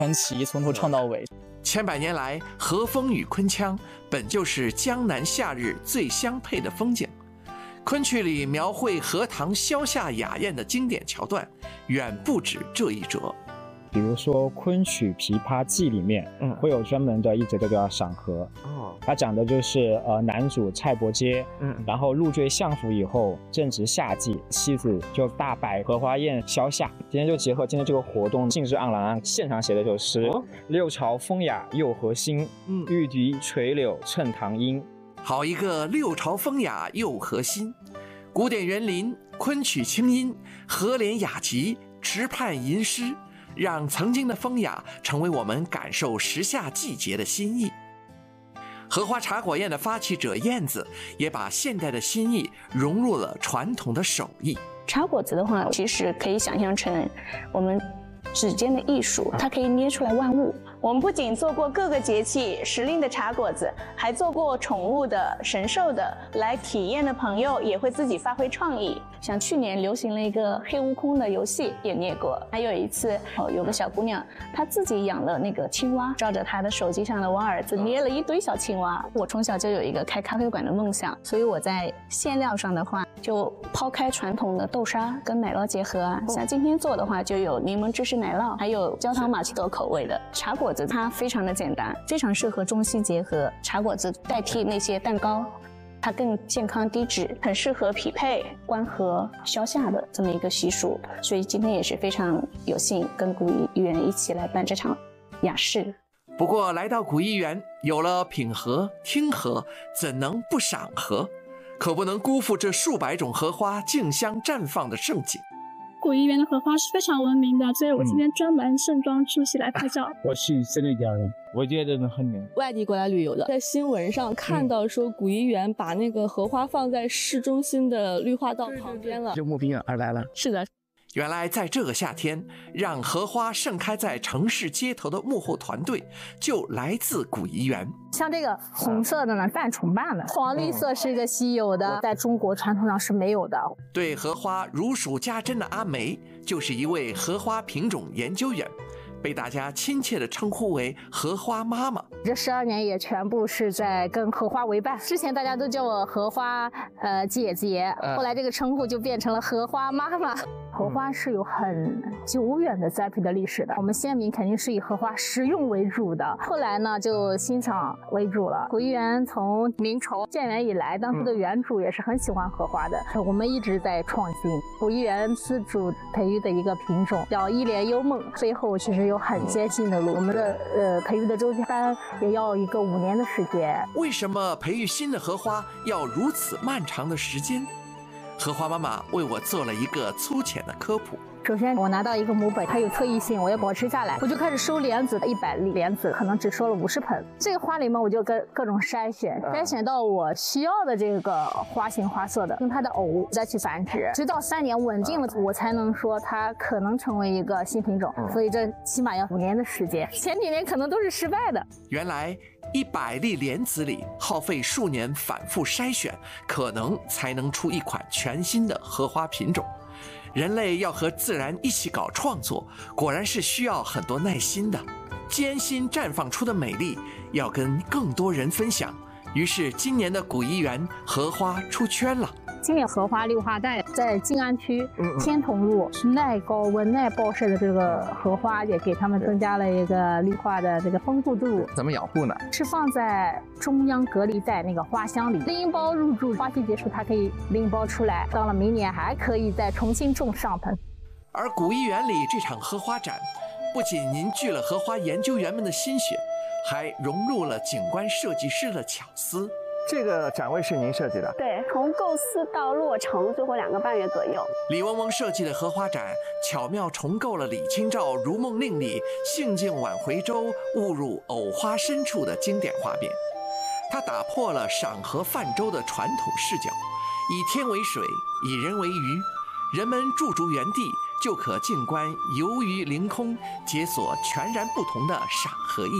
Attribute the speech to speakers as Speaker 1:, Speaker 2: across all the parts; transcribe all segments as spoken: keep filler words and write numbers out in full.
Speaker 1: 传奇从头唱到尾。
Speaker 2: 千百年来，和风与昆腔本就是江南夏日最相配的风景。昆曲里描绘荷塘消夏雅宴的经典桥段，远不止这一折。
Speaker 1: 比如说昆曲《琵琶记》里面，嗯，会有专门的一则叫做赏荷。哦，它讲的就是呃男主蔡伯喈，嗯，然后入赘相府以后，正值夏季，妻子就大摆荷花宴消夏。今天就结合今天这个活动，兴致盎然，现场写的首诗：哦、六朝风雅又何心，嗯，玉笛垂柳衬堂音。
Speaker 2: 好一个六朝风雅又何心！古典园林，昆曲清音，荷莲雅集，池畔吟诗。让曾经的风雅成为我们感受时下季节的心意。荷花茶果宴的发起者燕子也把现代的心意融入了传统的手艺。
Speaker 3: 茶果子的话，其实可以想象成我们指尖的艺术，它可以捏出来万物。我们不仅做过各个节气时令的茶果子，还做过宠物的、神兽的。来体验的朋友也会自己发挥创意，像去年流行了一个黑悟空的游戏，也捏过。还有一次，哦，有个小姑娘，她自己养了那个青蛙，照着她的手机上的挖儿子捏了一堆小青蛙。我从小就有一个开咖啡馆的梦想，所以我在馅料上的话，就抛开传统的豆沙跟奶酪结合啊。像今天做的话，就有柠檬芝士奶酪，还有焦糖玛奇朵口味的茶果子。它非常的简单，非常适合中西结合。茶果子代替那些蛋糕，它更健康低脂，很适合匹配观荷消夏的这么一个习俗。所以今天也是非常有幸跟古艺园一起来办这场雅事。
Speaker 2: 不过来到古艺园，有了品荷、听荷，怎能不赏荷？可不能辜负这数百种荷花竞相绽放的盛景。
Speaker 4: 古艺园的荷花是非常闻名的，所以我今天专门盛装出席来拍照。
Speaker 5: 嗯、我是真的家人，我觉得很美。
Speaker 6: 外地过来旅游的，在新闻上看到说古艺园把那个荷花放在市中心的绿化道旁边了，
Speaker 5: 就慕名而来了。
Speaker 6: 是的。
Speaker 2: 原来在这个夏天，让荷花盛开在城市街头的幕后团队就来自古艺园。
Speaker 7: 像这个红色的呢，泛重瓣的，黄绿色是一个稀有的，在中国传统上是没有的。
Speaker 2: 对荷花如数家珍的阿梅，就是一位荷花品种研究员，被大家亲切地称呼为荷花妈妈。
Speaker 7: 这十二年也全部是在跟荷花为伴。之前大家都叫我荷花呃姐姐，后来这个称呼就变成了荷花妈妈。荷花是有很久远的栽培的历史的，我们先民肯定是以荷花食用为主的，后来呢就欣赏为主了。古艺园从明朝建园以来，当时的园主也是很喜欢荷花的，嗯、我们一直在创新。古艺园自主培育的一个品种叫一帘幽梦，背后其实有很艰辛的路，我们的呃培育的周期班也要一个五年的时间。
Speaker 2: 为什么培育新的荷花要如此漫长的时间？荷花妈妈为我做了一个粗浅的科普。
Speaker 7: 首先我拿到一个母本，它有特异性，我要保持下来，我就开始收莲子，一百粒莲子可能只收了五十盆。这个花里面我就跟各种筛选，筛选到我需要的这个花型花色的，用它的偶再去繁殖，直到三年稳定了，我才能说它可能成为一个新品种。所以这起码要五年的时间，前几年可能都是失败的。
Speaker 2: 原来一百粒莲子里耗费数年反复筛选，可能才能出一款全新的荷花品种。人类要和自然一起搞创作，果然是需要很多耐心的。艰辛绽放出的美丽，要跟更多人分享。于是今年的古艺园荷花出圈了。
Speaker 7: 今年荷花绿化带在静安区天童路，耐高温耐暴晒的这个荷花也给他们增加了一个绿化的这个丰富度。
Speaker 5: 怎么养护呢？
Speaker 7: 是放在中央隔离带那个花箱里，拎包入住，花期结束它可以拎包出来，到了明年还可以再重新种上盆。
Speaker 2: 而古艺园里这场荷花展，不仅凝聚了荷花研究员们的心血，还融入了景观设计师的巧思。
Speaker 8: 这个展位是您设计的？
Speaker 9: 对，从构思到落成，最后两个半月左右。
Speaker 2: 李嗡嗡设计的荷花展，巧妙重构了李清照《如梦令》里“兴尽晚回舟，误入藕花深处”的经典画面。它打破了赏荷泛舟的传统视角，以天为水，以人为鱼，人们驻足原地就可静观游鱼凌空，解锁全然不同的赏荷意趣。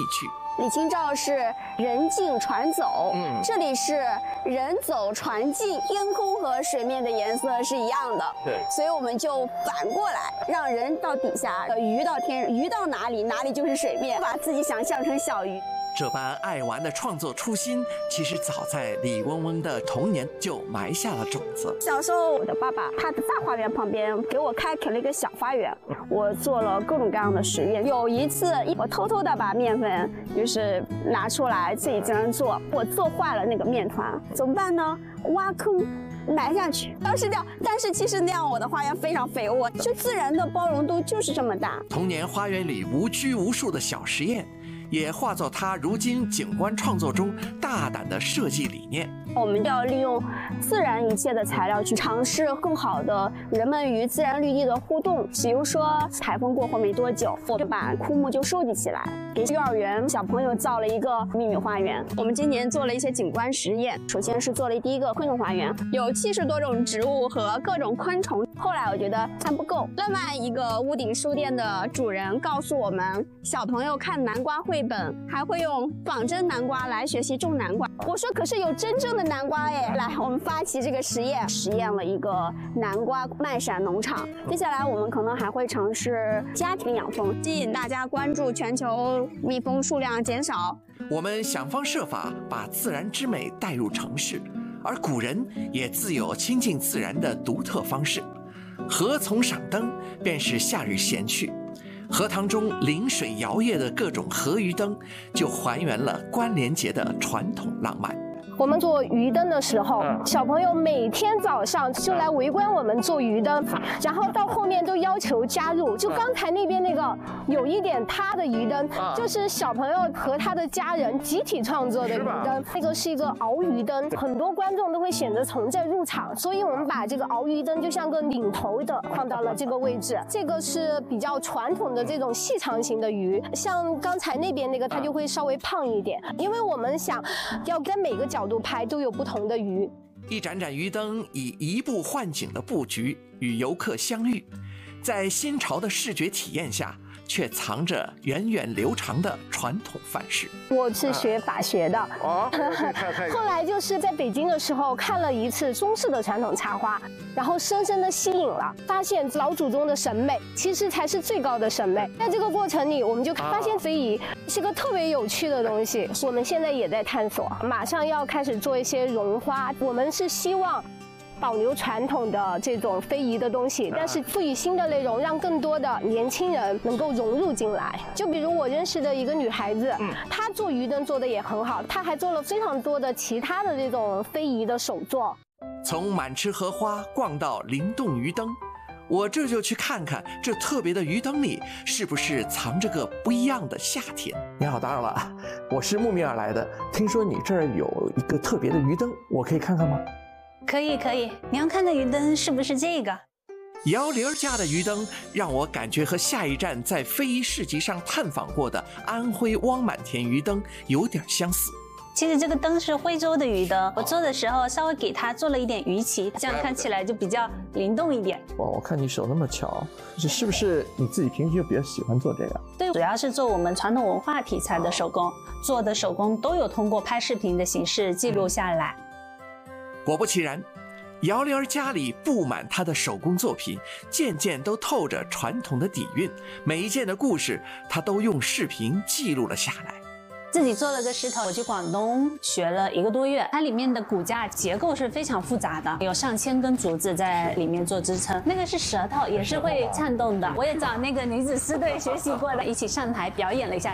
Speaker 9: 李清照是人进船走，嗯，这里是人走船进，天空和水面的颜色是一样的，对，所以我们就反过来，让人到底下，鱼到天，鱼到哪里，哪里就是水面，把自己想象成小鱼。
Speaker 2: 这般爱玩的创作初心，其实早在李嗡嗡的童年就埋下了种子。
Speaker 9: 小时候，我的爸爸他的大花园旁边给我开垦了一个小花园，我做了各种各样的实验。有一次，我偷偷的把面粉就是拿出来自己这样做，我做坏了那个面团，怎么办呢？挖坑埋下去，当时这样，但是其实那样我的花园非常肥沃，就自然的包容度就是这么大。
Speaker 2: 童年花园里无拘无束的小实验，也化作他如今景观创作中大胆的设计理念。
Speaker 9: 我们要利用自然一切的材料去尝试更好的人们与自然绿地的互动。比如说台风过后没多久，我就把枯木就收集起来，给幼儿园小朋友造了一个秘密花园。我们今年做了一些景观实验，首先是做了第一个昆虫花园，有七十多种植物和各种昆虫。后来我觉得还不够，另外一个屋顶书店的主人告诉我们，小朋友看南瓜绘本还会用仿真南瓜来学习种南瓜。我说可是有真正的南瓜哎！来，我们发起这个实验，实验了一个南瓜麦闪农场。接下来我们可能还会尝试家庭养蜂，吸引大家关注全球蜜蜂数量减少。
Speaker 2: 我们想方设法把自然之美带入城市，而古人也自有亲近自然的独特方式。河从赏灯便是夏日闲趣，荷塘中临水摇曳的各种河鱼灯，就还原了关联节的传统浪漫。
Speaker 10: 我们做鱼灯的时候，小朋友每天早上就来围观我们做鱼灯，然后到后面都要求加入。就刚才那边那个有一点塌的鱼灯，就是小朋友和他的家人集体创作的鱼灯。那个是一个鳌鱼灯，很多观众都会选择从这入场，所以我们把这个鳌鱼灯就像个领头的放到了这个位置。这个是比较传统的这种细长型的鱼，像刚才那边那个它就会稍微胖一点，因为我们想要跟每个角度拍都有不同的鱼。
Speaker 2: 一盏盏鱼灯以移步换景的布局与游客相遇，在新潮的视觉体验下，却藏着源远流长的传统范式。
Speaker 10: 我是学法学的，哦，后来就是在北京的时候看了一次中式的传统插花，然后深深的吸引了，发现老祖宗的审美其实才是最高的审美。在这个过程里，我们就发现非遗是个特别有趣的东西。我们现在也在探索，马上要开始做一些绒花。我们是希望保留传统的这种非遗的东西，但是赋予新的内容，让更多的年轻人能够融入进来。就比如我认识的一个女孩子，嗯、她做鱼灯做的也很好，她还做了非常多的其他的这种非遗的手作。
Speaker 2: 从满池荷花逛到灵动鱼灯，我这就去看看这特别的鱼灯里是不是藏着个不一样的夏天。
Speaker 8: 你好，打扰了，我是慕名而来的，听说你这儿有一个特别的鱼灯，我可以看看吗？
Speaker 11: 可以可以，你要看的鱼灯是不是这个？
Speaker 2: 姚玲家的鱼灯让我感觉和下一站在非遗市集上探访过的安徽汪满田鱼灯有点相似。
Speaker 11: 其实这个灯是徽州的鱼灯，我做的时候稍微给它做了一点鱼鳍，这样看起来就比较灵动一点。
Speaker 8: 哇，我看你手那么巧，这是不是你自己平时就比较喜欢做这个？
Speaker 11: 对，主要是做我们传统文化题材的手工，做的手工都有通过拍视频的形式记录下来。
Speaker 2: 果不其然，姚玲儿家里布满她的手工作品，件件都透着传统的底蕴，每一件的故事她都用视频记录了下来。
Speaker 11: 自己做了个石头，我去广东学了一个多月，它里面的骨架结构是非常复杂的，有上千根竹子在里面做支撑。那个是舌头，也是会颤动的，我也找那个女子师队学习过的，一起上台表演了一下。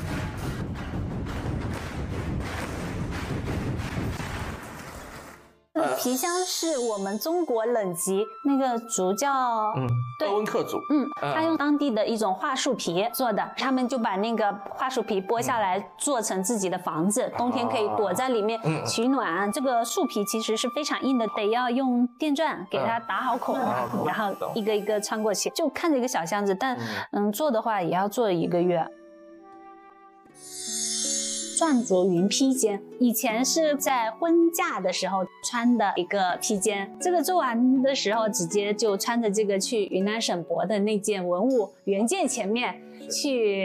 Speaker 11: 皮箱是我们中国冷极那个竹叫
Speaker 8: 嗯，鄂温克族，
Speaker 11: 嗯，他用当地的一种桦树皮做的，他们就把那个桦树皮剥下来做成自己的房子，冬天可以躲在里面取暖。这个树皮其实是非常硬的，得要用电钻给它打好孔，然后一个一个穿过去，就看着一个小箱子，但嗯做的话也要做一个月。篆着云披肩，以前是在婚嫁的时候穿的一个披肩，这个做完的时候直接就穿着这个去云南省博的那件文物原件前面去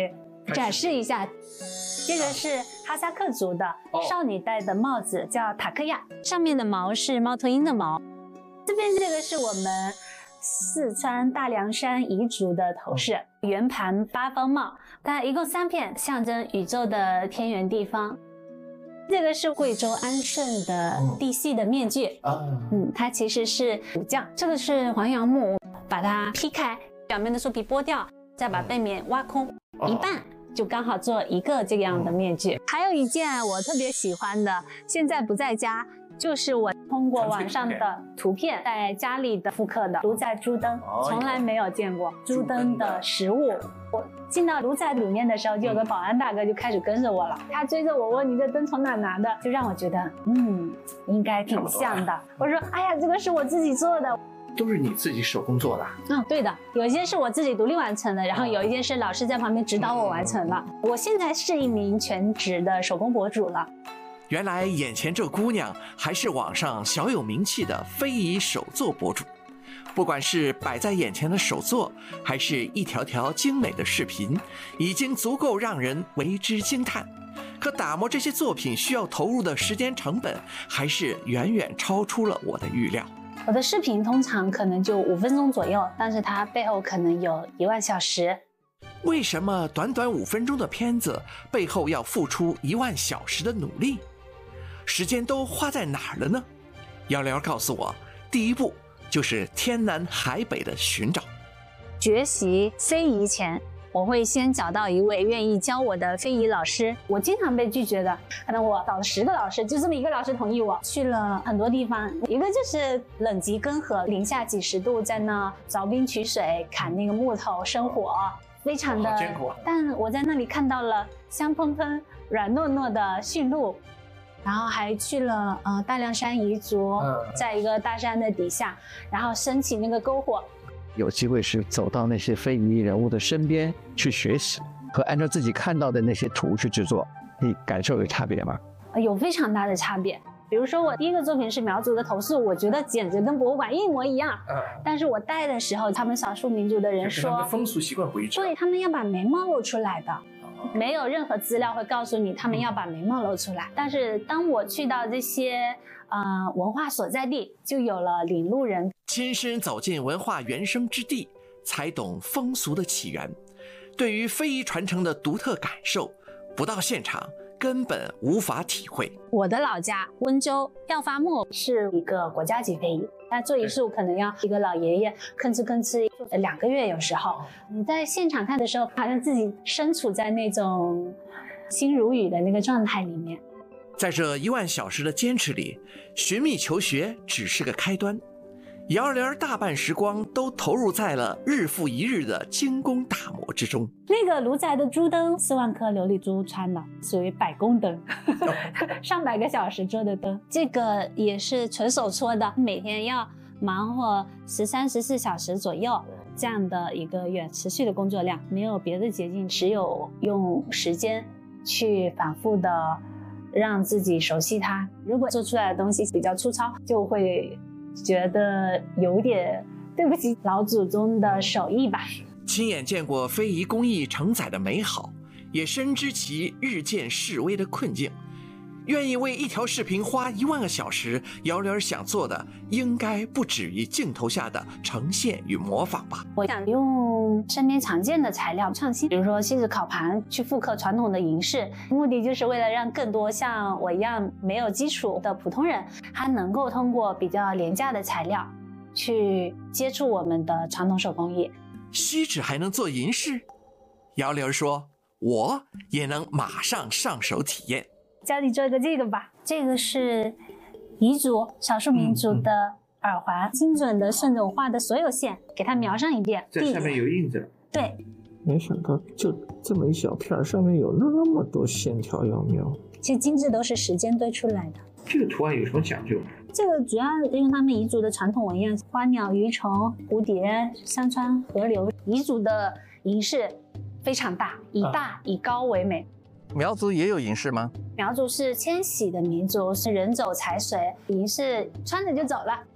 Speaker 11: 展示一下。这个是哈萨克族的少女戴的帽子，叫塔克亚，上面的毛是猫头鹰的毛。这边这个是我们四川大凉山彝族的头饰，圆盘八方帽，它一共三片，象征宇宙的天圆地方。这个是贵州安顺的地系的面具，嗯，它其实是武将。这个是黄杨木，把它劈开，表面的树皮剥掉，再把背面挖空一半。就刚好做一个这样的面具。还有一件我特别喜欢的，现在不在家，就是我通过网上的图片在家里的复刻的卢仔猪灯，从来没有见过猪灯的实物。我进到卢仔里面的时候，就有个保安大哥就开始跟着我了，他追着我问你这灯从哪拿的，就让我觉得嗯应该挺像的。我说哎呀，这个是我自己做的。
Speaker 2: 都是你自己手工做的？
Speaker 11: 嗯，对的，有一些是我自己独立完成的，然后有一些是老师在旁边指导我完成了。我现在是一名全职的手工博主了。
Speaker 2: 原来眼前这姑娘还是网上小有名气的非遗手作博主。不管是摆在眼前的手作，还是一条条精美的视频，已经足够让人为之惊叹。可打磨这些作品需要投入的时间成本，还是远远超出了我的预料。
Speaker 11: 我的视频通常可能就五分钟左右，但是它背后可能有一万小时。
Speaker 2: 为什么短短五分钟的片子背后要付出一万小时的努力？时间都花在哪儿了呢？瑶瑶告诉我，第一步就是天南海北的寻找。
Speaker 11: 学习非遗前，我会先找到一位愿意教我的非遗老师。我经常被拒绝的，可能我找了十个老师，就这么一个老师同意我。去了很多地方，一个就是冷极根河，零下几十度，在那凿冰取水，砍那个木头生火，非常的艰苦。但我在那里看到了香喷喷、软糯糯的驯鹿，然后还去了呃大凉山彝族，在一个大山的底下，然后升起那个篝火。
Speaker 8: 有机会是走到那些非遗人物的身边去学习，和按照自己看到的那些图去制作，你感受有差别吗？
Speaker 11: 有非常大的差别。比如说我第一个作品是苗族的头饰，我觉得简直跟博物馆一模一样。嗯，但是我戴的时候，他们少数民族的人说，
Speaker 2: 他们的风俗习惯不一致，
Speaker 11: 对，他们要把眉毛露出来的。没有任何资料会告诉你他们要把眉毛露出来。但是当我去到这些呃文化所在地，就有了领路人。
Speaker 2: 亲身走进文化原生之地，才懂风俗的起源。对于非遗传承的独特感受，不到现场根本无法体会。
Speaker 11: 我的老家温州耀发木是一个国家级非遗，那做一束可能要一个老爷爷吭哧吭哧两个月，有时候你在现场看的时候，好像自己身处在那种心如雨的那个状态里面。
Speaker 2: 在这一万小时的坚持里，寻觅求学只是个开端。瑶莲大半时光都投入在了日复一日的精工打磨之中。
Speaker 11: 那个卢仔的猪灯，四万颗琉璃珠穿的，属于百工灯，上百个小时做的灯。这个也是纯手搓的，每天要忙活十三、十四小时左右，这样的一个远持续的工作量，没有别的捷径，只有用时间去反复的让自己熟悉它。如果做出来的东西比较粗糙，就会觉得有点对不起老祖宗的手艺吧。
Speaker 2: 亲眼见过非遗工艺承载的美好，也深知其日渐式微的困境。愿意为一条视频花一万个小时，瑶莲想做的应该不止于镜头下的呈现与模仿吧。
Speaker 11: 我想用身边常见的材料创新，比如说锡纸烤盘，去复刻传统的银饰，目的就是为了让更多像我一样没有基础的普通人，他能够通过比较廉价的材料去接触我们的传统手工艺。
Speaker 2: 锡纸还能做银饰？瑶莲说，我也能马上上手体验。
Speaker 11: 教你做一个这个吧，这个是彝族少数民族的耳环，嗯、精准的顺着我画的所有线，给它描上一遍。
Speaker 2: 这上面有印子。
Speaker 11: 对。
Speaker 5: 没想到就这么一小片，上面有那么多线条要描。
Speaker 11: 其实精致都是时间堆出来的。
Speaker 2: 这个图案有什么讲究？
Speaker 11: 这个主要用他们彝族的传统纹样，花鸟鱼虫、蝴蝶、山川、河流。彝族的银饰非常大，以大以高为美。
Speaker 8: 苗族也有银饰吗？
Speaker 11: 苗族是迁徙的民族，是人走财随，银饰穿着就走了。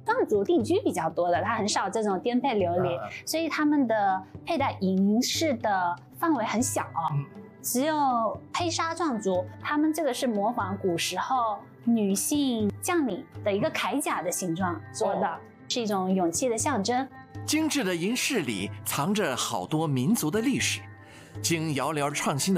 Speaker 11: 藏族定居比较多的，它很少这种颠沛流离，嗯、所以他们的佩戴银饰的范围很小。嗯、只有黑沙藏族，他们这个是模仿古时候女性将领的一个铠甲的形状做的，哦、是一种勇气的象征。
Speaker 2: 精致的银饰里藏着好多民族的历史，经姚聊创新的